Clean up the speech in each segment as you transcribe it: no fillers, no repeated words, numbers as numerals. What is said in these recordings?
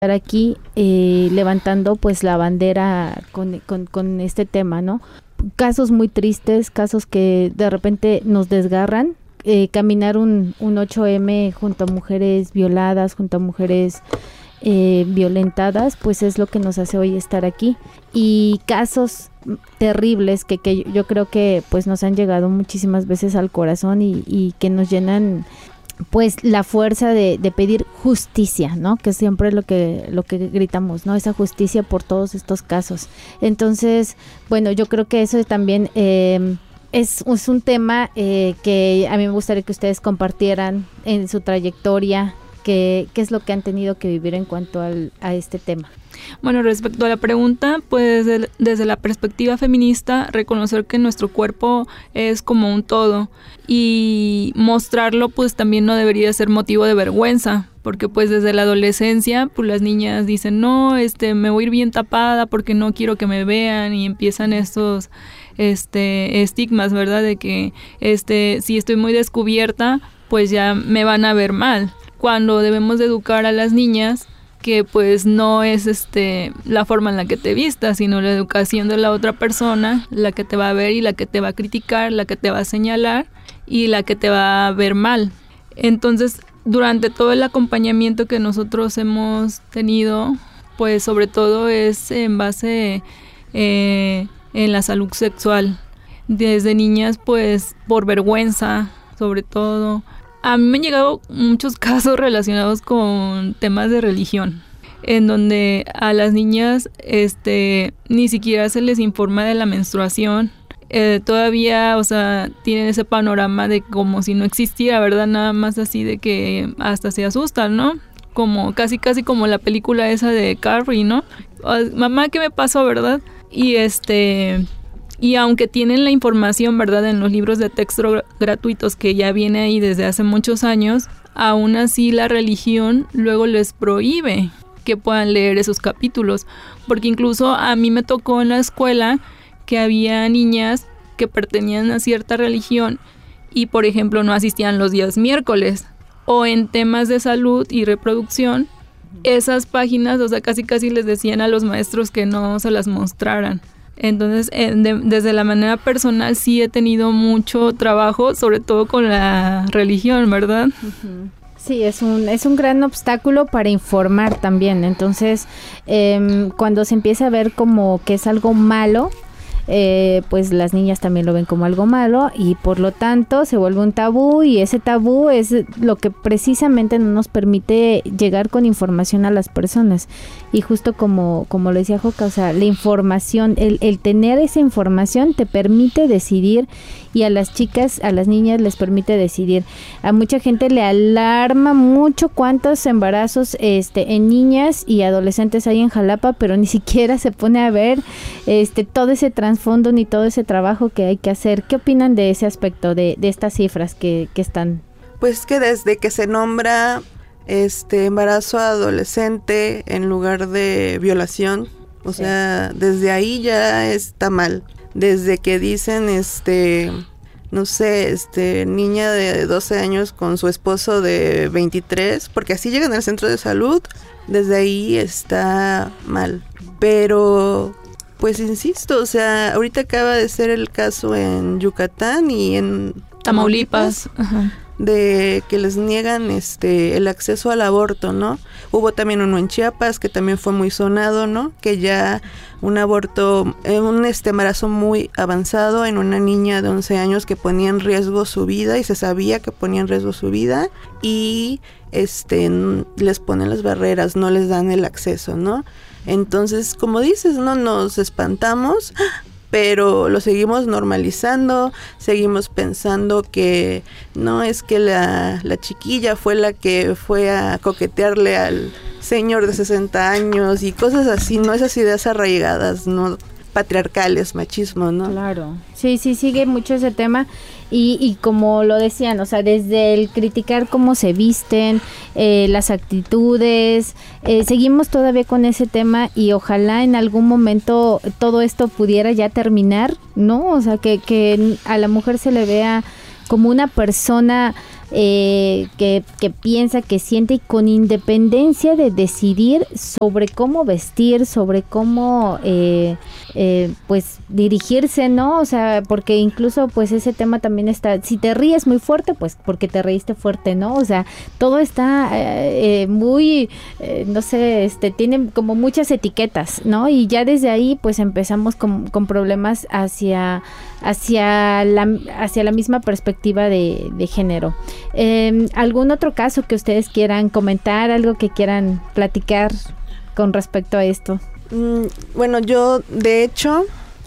aquí levantando pues la bandera con este tema, ¿no? Casos muy tristes, casos que de repente nos desgarran. Caminar un 8M junto a mujeres violadas, junto a mujeres violentadas, pues es lo que nos hace hoy estar aquí. Y casos terribles que yo creo que pues nos han llegado muchísimas veces al corazón y que nos llenan pues la fuerza de pedir justicia, ¿no? Que siempre es lo que gritamos, ¿no? Esa justicia por todos estos casos. Entonces, bueno, yo creo que eso también es un tema que a mí me gustaría que ustedes compartieran en su trayectoria, qué es lo que han tenido que vivir en cuanto a este tema. Bueno, respecto a la pregunta, pues desde la perspectiva feminista, reconocer que nuestro cuerpo es como un todo y mostrarlo pues también no debería ser motivo de vergüenza, porque pues desde la adolescencia pues las niñas dicen no, me voy a ir bien tapada porque no quiero que me vean y empiezan estos estigmas, ¿verdad? De que si estoy muy descubierta pues ya me van a ver mal, cuando debemos de educar a las niñas que pues no es la forma en la que te vistas, sino la educación de la otra persona, la que te va a ver y la que te va a criticar, la que te va a señalar y la que te va a ver mal. Entonces, durante todo el acompañamiento que nosotros hemos tenido, pues sobre todo es en base en la salud sexual. Desde niñas, pues por vergüenza, sobre todo. A mí me han llegado muchos casos relacionados con temas de religión, en donde a las niñas ni siquiera se les informa de la menstruación. Todavía, o sea, tienen ese panorama de como si no existiera, ¿verdad? Nada más así de que hasta se asustan, ¿no? Como casi como la película esa de Carrie, ¿no? Mamá, ¿qué me pasó, verdad? Y aunque tienen la información, ¿verdad?, en los libros de texto gratuitos que ya viene ahí desde hace muchos años, aún así la religión luego les prohíbe que puedan leer esos capítulos, porque incluso a mí me tocó en la escuela que había niñas que pertenecían a cierta religión y, por ejemplo, no asistían los días miércoles, o en temas de salud y reproducción, esas páginas, o sea, casi les decían a los maestros que no se las mostraran. Entonces, desde la manera personal sí he tenido mucho trabajo, sobre todo con la religión, ¿verdad? Uh-huh. Sí, es un gran obstáculo para informar también. Entonces, cuando se empieza a ver como que es algo malo, pues las niñas también lo ven como algo malo y por lo tanto se vuelve un tabú, y ese tabú es lo que precisamente no nos permite llegar con información a las personas. Y justo como lo decía Joca, o sea, la información, el tener esa información te permite decidir, y a las chicas, a las niñas les permite decidir. A mucha gente le alarma mucho cuántos embarazos en niñas y adolescentes hay en Jalapa, pero ni siquiera se pone a ver todo ese trasfondo ni todo ese trabajo que hay que hacer. ¿Qué opinan de ese aspecto, de estas cifras que están? Pues que desde que se nombra embarazo adolescente en lugar de violación, o sea, desde ahí ya está mal. Desde que dicen, no sé, niña de 12 años con su esposo de 23, porque así llegan al centro de salud, desde ahí está mal. Pero, pues insisto, o sea, ahorita acaba de ser el caso en Yucatán y en Tamaulipas. Ajá. De que les niegan el acceso al aborto, ¿no? Hubo también uno en Chiapas que también fue muy sonado, ¿no? Que ya un aborto, un embarazo muy avanzado en una niña de 11 años que ponía en riesgo su vida, y se sabía que ponía en riesgo su vida, y les ponen las barreras, no les dan el acceso, ¿no? Entonces, como dices, no nos espantamos, pero lo seguimos normalizando, seguimos pensando que no, es que la chiquilla fue la que fue a coquetearle al señor de 60 años y cosas así, ¿no? Esas ideas arraigadas, ¿no? Patriarcales, machismo, ¿no? Claro, sí, sigue mucho ese tema y como lo decían, o sea, desde el criticar cómo se visten, las actitudes, seguimos todavía con ese tema, y ojalá en algún momento todo esto pudiera ya terminar, ¿no? O sea, que a la mujer se le vea como una persona que piensa, que siente y con independencia de decidir sobre cómo vestir, sobre cómo pues dirigirse, ¿no? O sea, porque incluso pues ese tema también está, si te ríes muy fuerte, pues porque te reíste fuerte, ¿no? O sea, todo está muy, no sé, tiene como muchas etiquetas, ¿no? Y ya desde ahí pues empezamos con problemas hacia la misma perspectiva de género. ¿Algún otro caso que ustedes quieran comentar, algo que quieran platicar con respecto a esto? Bueno, yo de hecho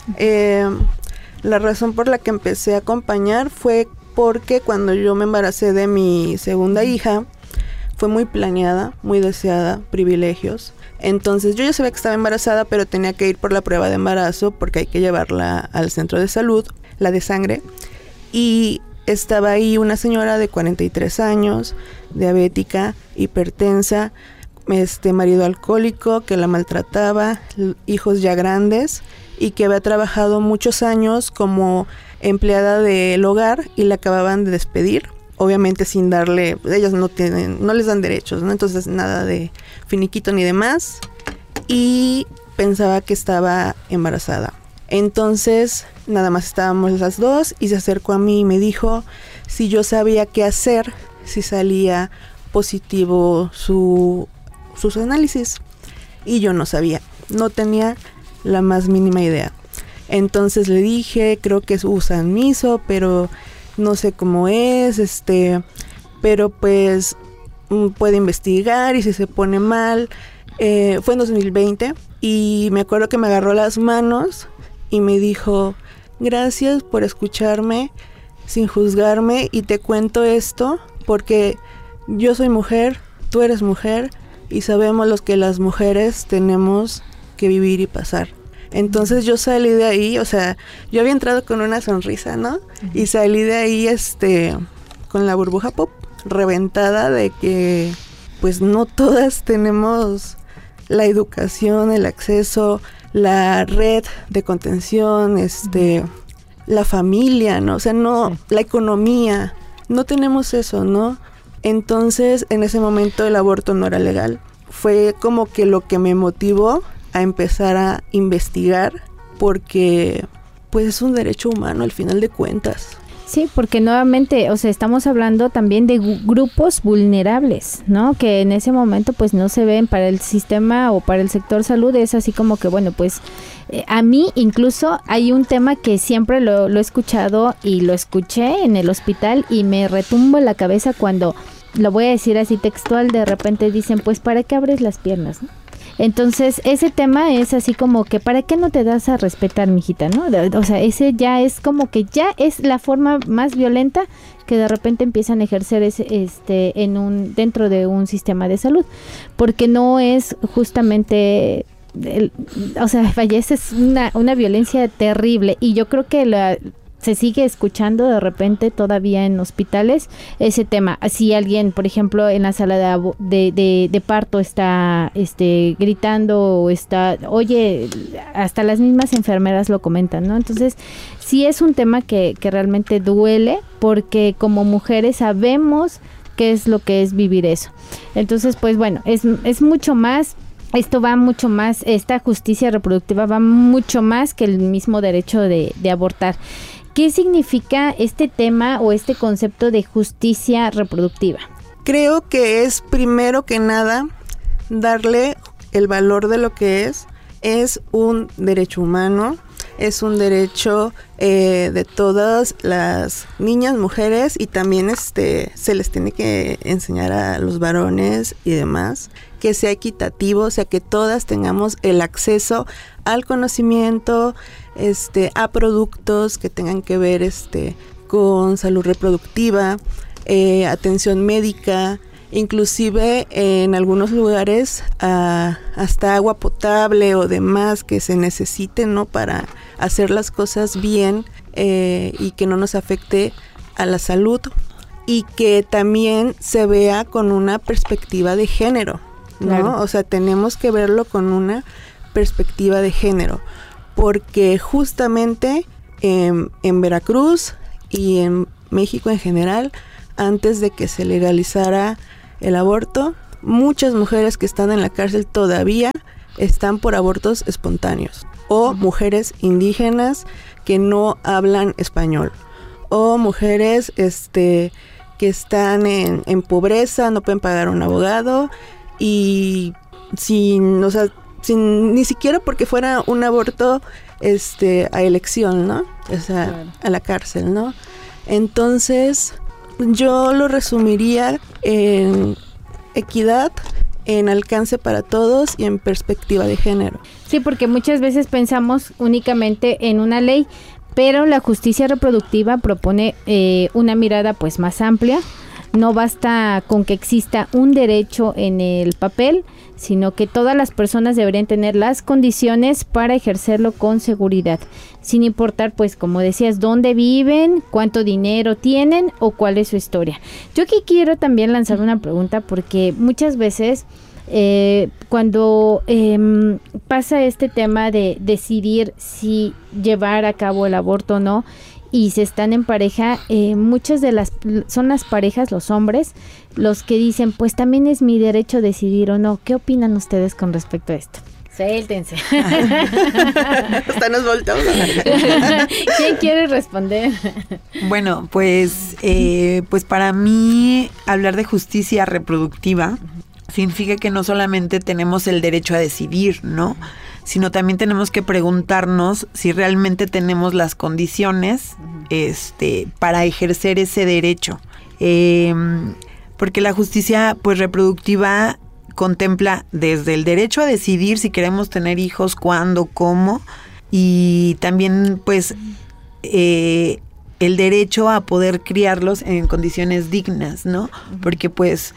la razón por la que empecé a acompañar fue porque cuando yo me embaracé de mi segunda hija fue muy planeada, muy deseada, privilegios. Entonces yo ya sabía que estaba embarazada, pero tenía que ir por la prueba de embarazo porque hay que llevarla al centro de salud, la de sangre, y estaba ahí una señora de 43 años, diabética, hipertensa, marido alcohólico que la maltrataba, hijos ya grandes y que había trabajado muchos años como empleada del hogar y la acababan de despedir, obviamente sin darle, ellas no les dan derechos, ¿no? Entonces nada de finiquito ni demás, y pensaba que estaba embarazada. Entonces nada más estábamos las dos y se acercó a mí y me dijo si yo sabía qué hacer si salía positivo sus análisis, y yo no sabía, no tenía la más mínima idea. Entonces le dije, creo que usan miso, pero no sé cómo es, pero pues puede investigar y si se pone mal. Fue en 2020 y me acuerdo que me agarró las manos y me dijo, gracias por escucharme sin juzgarme, y te cuento esto porque yo soy mujer, tú eres mujer y sabemos lo que las mujeres tenemos que vivir y pasar. Entonces yo salí de ahí, o sea, yo había entrado con una sonrisa, ¿no? Y salí de ahí con la burbuja pop reventada de que pues no todas tenemos la educación, el acceso, la red de contención, la familia, ¿no? O sea, no, la economía, no tenemos eso, ¿no? Entonces, en ese momento el aborto no era legal. Fue como que lo que me motivó a empezar a investigar, porque pues es un derecho humano al final de cuentas. Sí, porque nuevamente, o sea, estamos hablando también de grupos vulnerables, ¿no? Que en ese momento pues no se ven para el sistema o para el sector salud. Es así como que, bueno, pues a mí incluso hay un tema que siempre lo he escuchado y lo escuché en el hospital y me retumbo la cabeza cuando, lo voy a decir así textual, de repente dicen, pues ¿para qué abres las piernas, no? Entonces, ese tema es así como que, ¿para qué no te das a respetar, mijita, no? O sea, ese ya es como que ya es la forma más violenta que de repente empiezan a ejercer dentro de un sistema de salud, porque no es justamente, o sea, vaya, esa es una violencia terrible, y yo creo que se sigue escuchando de repente todavía en hospitales ese tema. Si alguien, por ejemplo, en la sala de parto está gritando o oye, hasta las mismas enfermeras lo comentan, ¿no? Entonces, sí es un tema que realmente duele, porque como mujeres sabemos qué es lo que es vivir eso. Entonces, pues bueno, es mucho más. Esto va mucho más, esta justicia reproductiva va mucho más que el mismo derecho de abortar. ¿Qué significa este tema o este concepto de justicia reproductiva? Creo que es, primero que nada, darle el valor de lo que es un derecho humano, es un derecho de todas las niñas, mujeres, y también se les tiene que enseñar a los varones y demás, que sea equitativo, o sea, que todas tengamos el acceso al conocimiento, a productos que tengan que ver con salud reproductiva, atención médica, inclusive en algunos lugares hasta agua potable o demás que se necesite, ¿no? Para hacer las cosas bien y que no nos afecte a la salud, y que también se vea con una perspectiva de género, ¿no? Claro. O sea, tenemos que verlo con una perspectiva de género, porque justamente en Veracruz y en México en general antes de que se legalizara el aborto. Muchas mujeres que están en la cárcel todavía están por abortos espontáneos, o mujeres indígenas que no hablan español, o mujeres que están en pobreza, no pueden pagar un abogado, y ni siquiera porque fuera un aborto a elección, ¿no? O sea, claro, a la cárcel, ¿no? Entonces, yo lo resumiría en equidad, en alcance para todos y en perspectiva de género. Sí, porque muchas veces pensamos únicamente en una ley, pero la justicia reproductiva propone una mirada pues más amplia. No basta con que exista un derecho en el papel, sino que todas las personas deberían tener las condiciones para ejercerlo con seguridad, sin importar, pues, como decías, dónde viven, cuánto dinero tienen o cuál es su historia. Yo aquí quiero también lanzar una pregunta, porque muchas veces cuando pasa este tema de decidir si llevar a cabo el aborto o no, y se están en pareja, muchas son las parejas, los hombres, los que dicen, pues también es mi derecho decidir o no. ¿Qué opinan ustedes con respecto a esto? Suéltense. Hasta nos volteamos. ¿Quién quiere responder? Bueno, pues para mí hablar de justicia reproductiva significa que no solamente tenemos el derecho a decidir, ¿no?, sino también tenemos que preguntarnos si realmente tenemos las condiciones para ejercer ese derecho. Porque la justicia pues reproductiva contempla desde el derecho a decidir si queremos tener hijos, cuándo, cómo, y también pues el derecho a poder criarlos en condiciones dignas, ¿no? Porque pues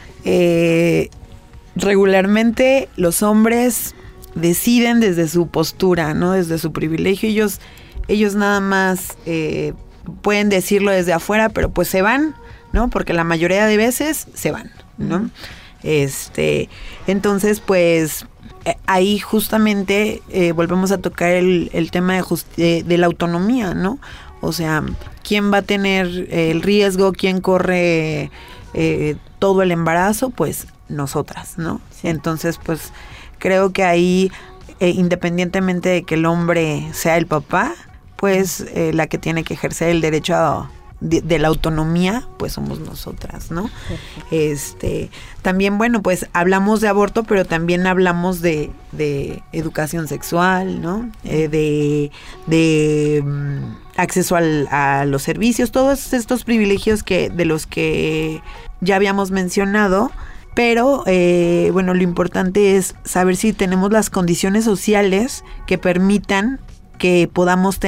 regularmente los hombres deciden desde su postura, ¿no?, desde su privilegio. Ellos nada más pueden decirlo desde afuera, pero pues se van, ¿no?, porque la mayoría de veces se van, ¿no? Entonces pues ahí justamente volvemos a tocar el tema de la autonomía, ¿no? O sea, ¿quién va a tener el riesgo? ¿Quién corre todo el embarazo? Pues nosotras, ¿no? Sí. Entonces pues creo que ahí, independientemente de que el hombre sea el papá, pues la que tiene que ejercer el derecho de la autonomía, pues somos nosotras, ¿no? También, bueno, pues hablamos de aborto, pero también hablamos de educación sexual, ¿no? De acceso a los servicios, todos estos privilegios de los que ya habíamos mencionado. Pero, bueno, lo importante es saber si tenemos las condiciones sociales que permitan que podamos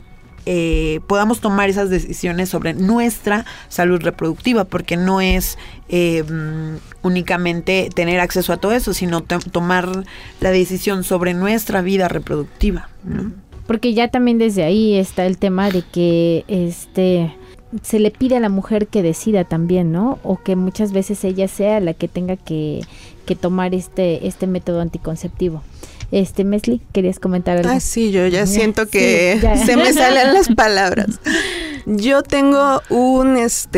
tomar esas decisiones sobre nuestra salud reproductiva, porque no es únicamente tener acceso a todo eso, sino tomar la decisión sobre nuestra vida reproductiva, ¿no? Porque ya también desde ahí está el tema de que se le pide a la mujer que decida también, ¿no? O que muchas veces ella sea la que tenga que tomar este método anticonceptivo. Mesli, ¿querías comentar algo? Sí, yo ya siento que sí, se me salen las palabras. Yo tengo un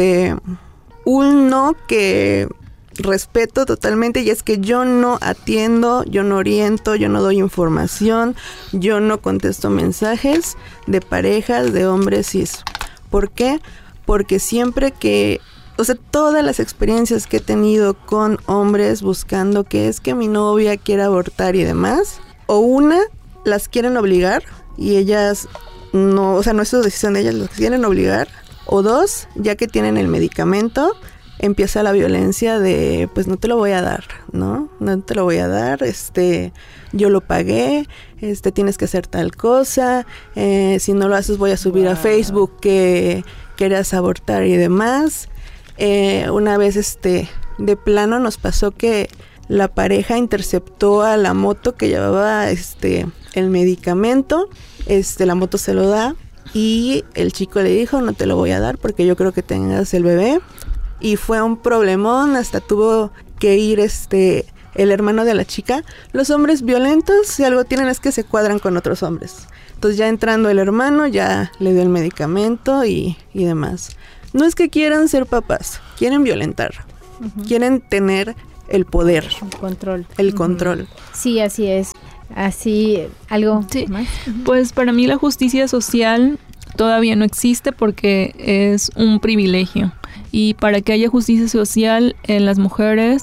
no que respeto totalmente, y es que yo no atiendo, yo no oriento, yo no doy información, yo no contesto mensajes de parejas, de hombres cis. ¿Por qué? Porque siempre todas las experiencias que he tenido con hombres buscando que es que mi novia quiere abortar y demás, o las quieren obligar y ellas no es su decisión de ellas, las quieren obligar, o dos, ya que tienen el medicamento, empieza la violencia de, pues no te lo voy a dar, ¿no? No te lo voy a dar, yo lo pagué, tienes que hacer tal cosa, si no lo haces voy a subir a Facebook que querías abortar y demás. Una vez, de plano nos pasó que la pareja interceptó a la moto que llevaba, el medicamento, la moto se lo da y el chico le dijo, no te lo voy a dar porque yo creo que tengas el bebé. Y fue un problemón, hasta tuvo que ir el hermano de la chica. Los hombres violentos, si algo tienen es que se cuadran con otros hombres. Entonces ya entrando el hermano, ya le dio el medicamento y demás. no es que quieran ser papás, quieren violentar, quieren tener el poder, el control. Sí, así es. Así, ¿algo más? Pues para mí la justicia social todavía no existe porque es un privilegio. Y para que haya justicia social en las mujeres,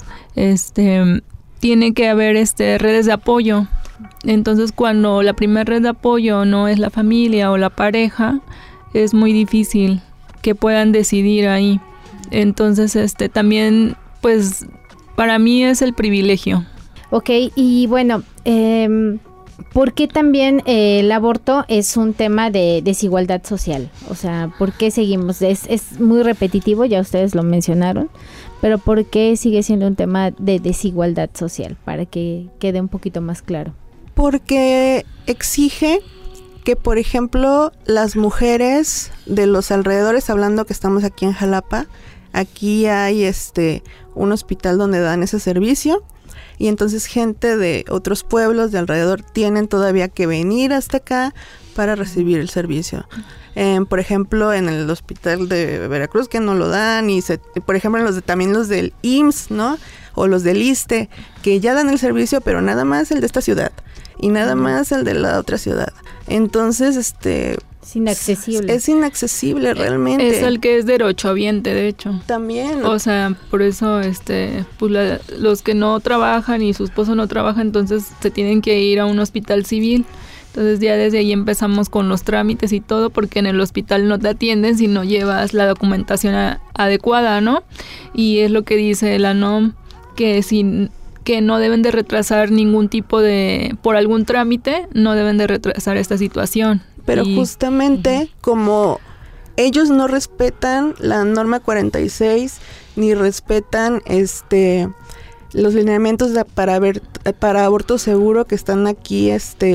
tiene que haber redes de apoyo. Entonces, cuando la primera red de apoyo no es la familia o la pareja, es muy difícil que puedan decidir ahí. Entonces, también, pues, para mí es el privilegio. Ok, y bueno, ¿por qué también el aborto es un tema de desigualdad social? O sea, ¿por qué seguimos? Es muy repetitivo, ya ustedes lo mencionaron, pero ¿por qué sigue siendo un tema de desigualdad social? Para que quede un poquito más claro. Porque exige que, por ejemplo, las mujeres de los alrededores, hablando que estamos aquí en Jalapa, aquí hay un hospital donde dan ese servicio. Y entonces gente de otros pueblos de alrededor tienen todavía que venir hasta acá para recibir el servicio. Por ejemplo, en el hospital de Veracruz que no lo dan, y por ejemplo también los del IMSS, ¿no? O los del ISSSTE, que ya dan el servicio, pero nada más el de esta ciudad y nada más el de la otra ciudad. Entonces, es inaccesible. Es inaccesible realmente. Es el que es derechohabiente, de hecho. También. O sea, por eso, pues los que no trabajan y su esposo no trabaja, entonces se tienen que ir a un hospital civil. Entonces ya desde ahí empezamos con los trámites y todo, porque en el hospital no te atienden si no llevas la documentación adecuada, ¿no? Y es lo que dice la NOM, que no deben de retrasar ningún tipo por algún trámite, no deben de retrasar esta situación. Pero justamente como ellos no respetan la norma 46, ni respetan los lineamientos para aborto seguro que están aquí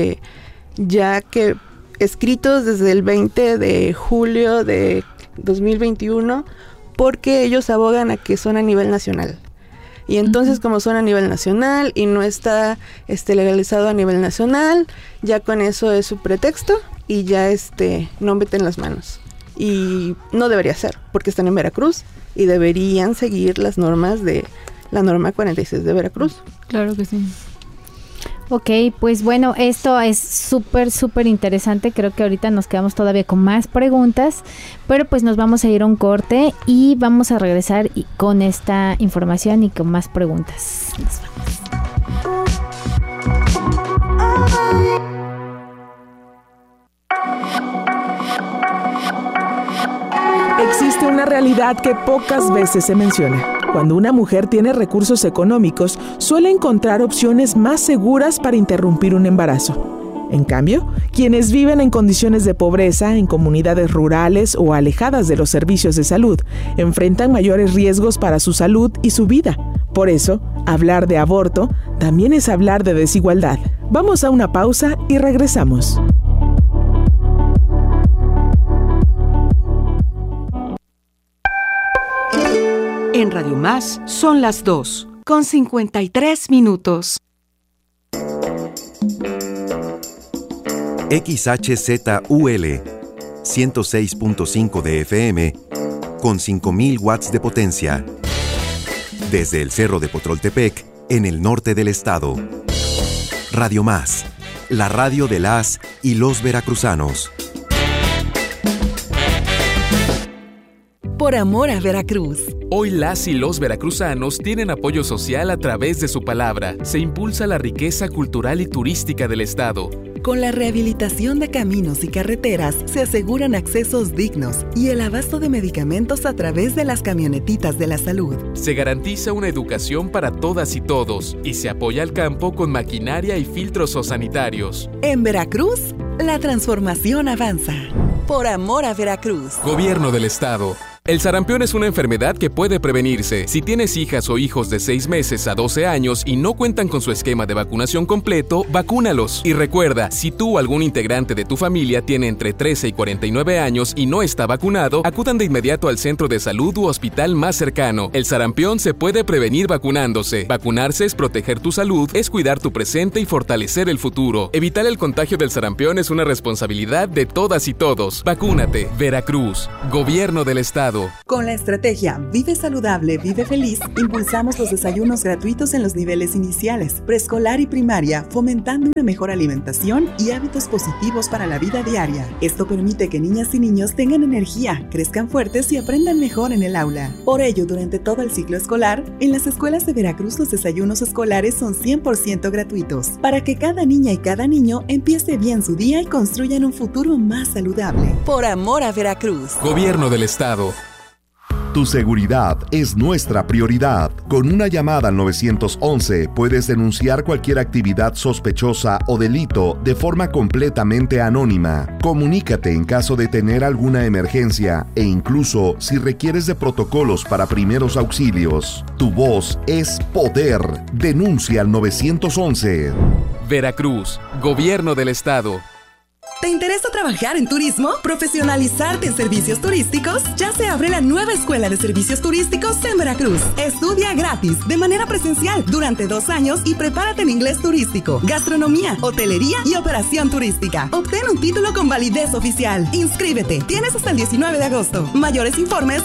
ya que escritos desde el 20 de julio de 2021, porque ellos abogan a que son a nivel nacional. Y entonces, como son a nivel nacional y no está legalizado a nivel nacional, ya con eso es su pretexto y ya no meten las manos. Y no debería ser, porque están en Veracruz y deberían seguir las normas de la norma 46 de Veracruz. Claro que sí. Ok, pues bueno, esto es súper interesante. Creo que ahorita nos quedamos todavía con más preguntas, pero pues nos vamos a ir a un corte y vamos a regresar con esta información y con más preguntas. Nos vamos. Existe una realidad que pocas veces se menciona. Cuando una mujer tiene recursos económicos, suele encontrar opciones más seguras para interrumpir un embarazo. En cambio, quienes viven en condiciones de pobreza, en comunidades rurales o alejadas de los servicios de salud, enfrentan mayores riesgos para su salud y su vida. Por eso, hablar de aborto también es hablar de desigualdad. Vamos a una pausa y regresamos. En Radio Más son las 2:53. XHZUL 106.5 de FM con 5,000 watts de potencia. Desde el Cerro de Potroltepec, en el norte del estado. Radio Más, la radio de las y los veracruzanos. Por amor a Veracruz. Hoy las y los veracruzanos tienen apoyo social a través de su palabra. Se impulsa la riqueza cultural y turística del estado. Con la rehabilitación de caminos y carreteras se aseguran accesos dignos y el abasto de medicamentos a través de las camionetitas de la salud. Se garantiza una educación para todas y todos y se apoya al campo con maquinaria y filtros sanitarios. En Veracruz, la transformación avanza. Por amor a Veracruz. Gobierno del estado. El sarampión es una enfermedad que puede prevenirse. Si tienes hijas o hijos de 6 meses a 12 años y no cuentan con su esquema de vacunación completo, vacúnalos. Y recuerda, si tú o algún integrante de tu familia tiene entre 13 y 49 años y no está vacunado, acudan de inmediato al centro de salud u hospital más cercano. El sarampión se puede prevenir vacunándose. Vacunarse es proteger tu salud, es cuidar tu presente y fortalecer el futuro. Evitar el contagio del sarampión es una responsabilidad de todas y todos. Vacúnate. Veracruz. Gobierno del estado. Estado. Con la estrategia Vive Saludable, Vive Feliz, impulsamos los desayunos gratuitos en los niveles iniciales, preescolar y primaria, fomentando una mejor alimentación y hábitos positivos para la vida diaria. Esto permite que niñas y niños tengan energía, crezcan fuertes y aprendan mejor en el aula. Por ello, durante todo el ciclo escolar, en las escuelas de Veracruz los desayunos escolares son 100% gratuitos, para que cada niña y cada niño empiece bien su día y construyan un futuro más saludable. Por amor a Veracruz. Gobierno del Estado. Tu seguridad es nuestra prioridad. Con una llamada al 911 puedes denunciar cualquier actividad sospechosa o delito de forma completamente anónima. Comunícate en caso de tener alguna emergencia e incluso si requieres de protocolos para primeros auxilios. Tu voz es poder. Denuncia al 911. Veracruz, Gobierno del Estado. ¿Te interesa trabajar en turismo? ¿Profesionalizarte en servicios turísticos? Ya se abre la nueva Escuela de Servicios Turísticos en Veracruz. Estudia gratis, de manera presencial, durante 2 años y prepárate en inglés turístico, gastronomía, hotelería y operación turística. Obtén un título con validez oficial. Inscríbete. Tienes hasta el 19 de agosto. Mayores informes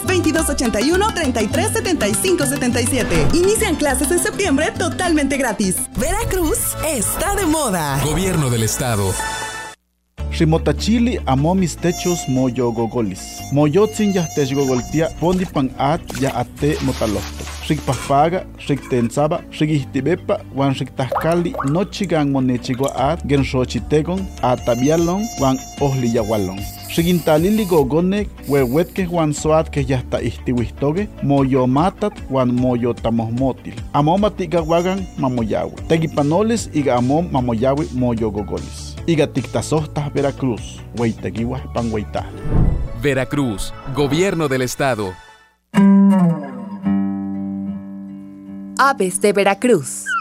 2281-337577. Inician clases en septiembre totalmente gratis. Veracruz está de moda. Gobierno del Estado. Ximotachili amo mis techos moyo gogolis. Moyotzin ya techgogoltia pondi pan at ya ate motalohto. Xikpapaga, xiktensaba, xikihtibepa, wan xiktahkali nochigan monechigua at genxochitegon atabialon wan ohliyawalon. Xikintalili gogonek huehuetke wan soat que ya está ihtiwihtoge moyo matat wan moyo tamohmotil. Amo matigawagan mamoyawe. Tegipanoles iga amo mamoyawe moyo gogolis. Iga tiktasohtas Veracruz, hueyteguiwas panhueyta. Veracruz, Gobierno del Estado. Aves de Veracruz.